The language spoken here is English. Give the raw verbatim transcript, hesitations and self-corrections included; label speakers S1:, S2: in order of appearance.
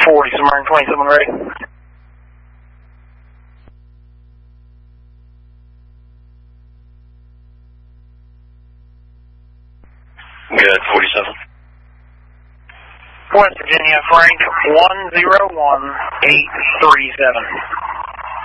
S1: forty, Submarine twenty-seven ready.
S2: Good, forty-seven.
S1: West Virginia, Frank one zero one eight three seven.